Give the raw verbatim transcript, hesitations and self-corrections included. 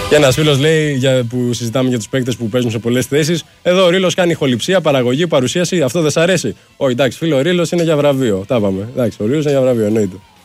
Και ένας φίλος λέει, για, που συζητάμε για τους παίκτες που παίζουν σε πολλές θέσεις, εδώ ο Ρήλος κάνει ηχοληψία, παραγωγή, παρουσίαση, αυτό δεν σ' αρέσει? Όχι, εντάξει, φίλο, ο Ρήλος είναι για βραβείο. Τα είπαμε. Εντάξει, ο Ρήλος είναι για βραβείο, εννοείται.